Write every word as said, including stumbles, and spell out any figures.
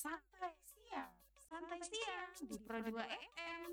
Santai siang, santai siang di Pro dua F M.